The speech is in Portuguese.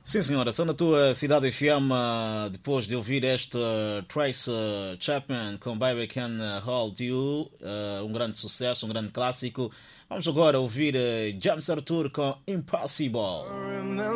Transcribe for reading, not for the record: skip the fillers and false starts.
Sim, senhora, só na tua cidade FM, depois de ouvir este Trace Chapman com Baby Can Hold You, um grande sucesso, um grande clássico. Vamos agora ouvir James Arthur com Impossible.